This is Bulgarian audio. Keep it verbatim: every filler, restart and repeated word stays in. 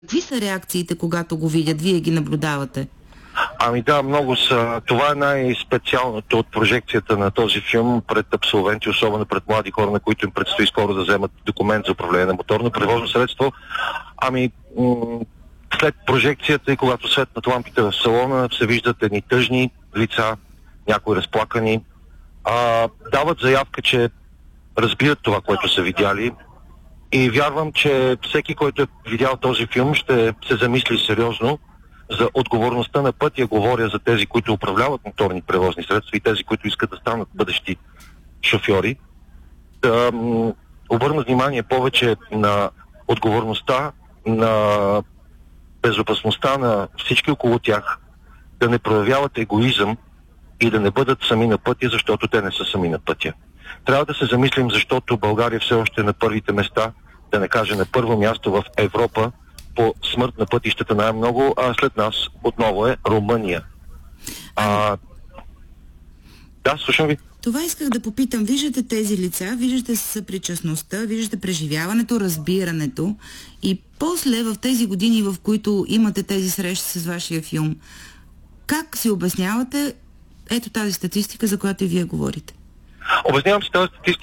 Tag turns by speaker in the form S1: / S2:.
S1: Какви са реакциите, когато го видят? Вие ги наблюдавате?
S2: Ами да, много са. Това е най-специалното от прожекцията на този филм пред абсолвенти, особено пред млади хора, на които им предстои скоро да вземат документ за управление на моторно превозно средство. Ами, м- след прожекцията и когато светнат лампите в салона, се виждат едни тъжни лица, някои разплакани. А, дават заявка, че разбират това, което са видяли. И вярвам, че всеки, който е видял този филм, ще се замисли сериозно за отговорността на пътя. Говоря за тези, които управляват моторни превозни средства и тези, които искат да станат бъдещи шофьори. Да м- обърнат внимание повече на отговорността, на безопасността на всички около тях, да не проявяват егоизъм и да не бъдат сами на пътя, защото те не са сами на пътя. Трябва да се замислим, защото България все още е на първите места, да не кажа на първо място в Европа по смърт на пътищата най-много, а след нас отново е Румъния. А... Да, слушам ви.
S1: Това исках да попитам. Виждате тези лица, виждате съпричастността, виждате преживяването, разбирането и после в тези години, в които имате тези срещи с вашия филм, как си обяснявате ето тази статистика, за която и вие говорите?
S2: Обяснявам си тази статистика